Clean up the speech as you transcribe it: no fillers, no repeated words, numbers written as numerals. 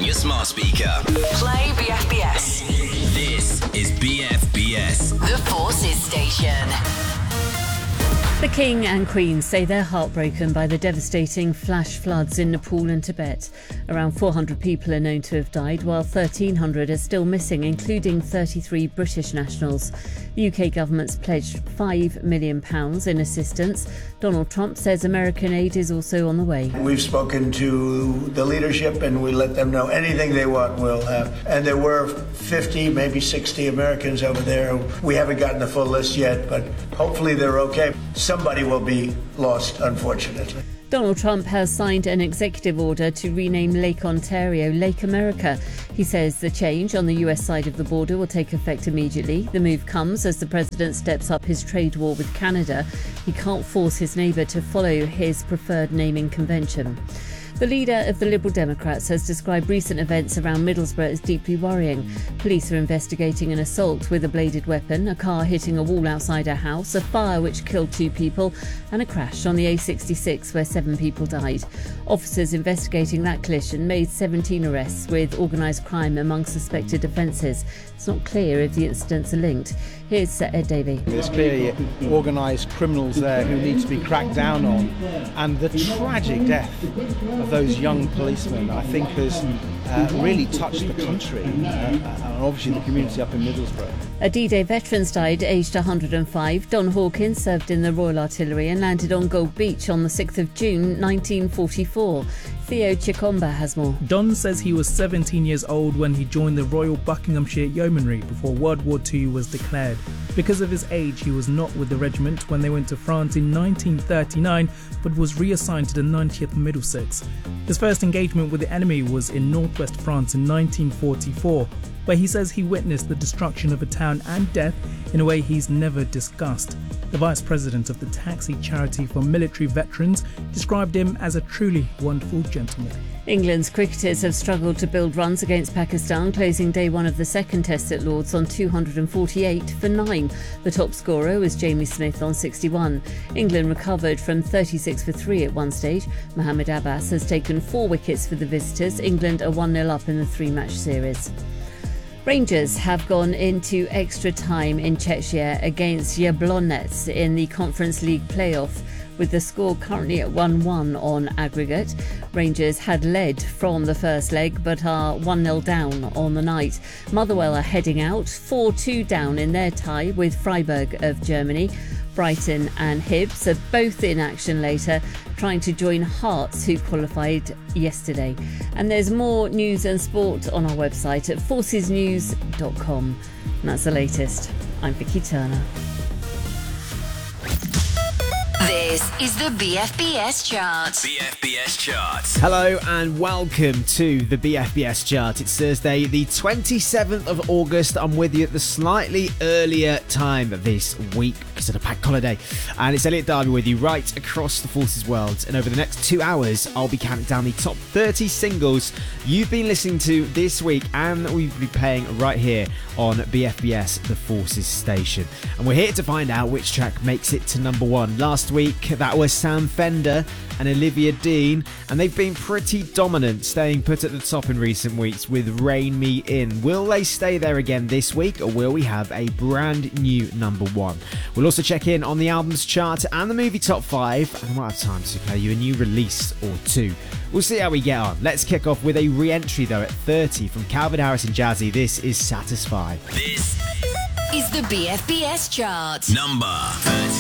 on your smart speaker. Play BFBS. This is BFBS. The Forces Station. The King and Queen say they're heartbroken by the devastating flash floods in Nepal and Tibet. Around 400 people are known to have died, while 1,300 are still missing, including 33 British nationals. The UK government's pledged £5 million in assistance. Donald Trump says American aid is also on the way. We've spoken to the leadership and we let them know anything they want we'll have. And there were 50, maybe 60 Americans over there. We haven't gotten the full list yet, but hopefully they're okay. Somebody will be lost, unfortunately. Donald Trump has signed an executive order to rename Lake Ontario Lake America. He says the change on the US side of the border will take effect immediately. The move comes as the president steps up his trade war with Canada. He can't force his neighbour to follow his preferred naming convention. The leader of the Liberal Democrats has described recent events around Middlesbrough as deeply worrying. Police are investigating an assault with a bladed weapon, a car hitting a wall outside a house, a fire which killed 2 people, and a crash on the A66 where 7 people died. Officers investigating that collision made 17 arrests, with organised crime among suspected offences. It's not clear if the incidents are linked. Here's Ed Davey. There's clearly organised criminals there who need to be cracked down on, and the tragic death of those young policemen, I think, has really touched the country and obviously the community up in Middlesbrough. A D-Day veteran died aged 105. Don Hawkins served in the Royal Artillery and landed on Gold Beach on the 6th of June 1944. Theo Chikomba has more. Don says he was 17 years old when he joined the Royal Buckinghamshire Yeomanry before World War II was declared. Because of his age, he was not with the regiment when they went to France in 1939, but was reassigned to the 90th Middlesex. His first engagement with the enemy was in northwest France in 1944, where he says he witnessed the destruction of a town and death in a way he's never discussed. The vice president of the Taxi Charity for Military Veterans described him as a truly wonderful gentleman. England's cricketers have struggled to build runs against Pakistan, closing day one of the second test at Lords on 248 for 9. The top scorer was Jamie Smith on 61. England recovered from 36 for 3 at one stage. Mohamed Abbas has taken 4 wickets for the visitors. England are 1-0 up in the 3-match series. Rangers have gone into extra time in Czechia against Jablonec in the Conference League playoff, with the score currently at 1-1 on aggregate. Rangers had led from the first leg but are 1-0 down on the night. Motherwell are heading out, 4-2 down in their tie with Freiburg of Germany. Brighton and Hibs are both in action later, trying to join Hearts, who qualified yesterday. And there's more news and sport on our website at forcesnews.com. And that's the latest. I'm Vicky Turner. This is the BFBS chart. BFBS Charts. Hello and welcome to the BFBS chart. It's Thursday, the 27th of August. I'm with you at the slightly earlier time this week because of the bank holiday. And it's Elliot Darby with you right across the Forces world. And over the next 2 hours, I'll be counting down the top 30 singles you've been listening to this week and that we'll be playing right here on BFBS, the Forces station. And we're here to find out which track makes it to number 1. Last week, that was Sam Fender and Olivia Dean, and they've been pretty dominant, staying put at the top in recent weeks with Rein Me In. Will they stay there again this week, or will we have a brand new number 1? We'll also check in on the albums chart and the movie top 5, and I might have time to play you a new release or 2. We'll see how we get on. Let's kick off with a re-entry though at 30 from Calvin Harris and Jazzy. This is Satisfied. This Is the BFBS chart. number 30.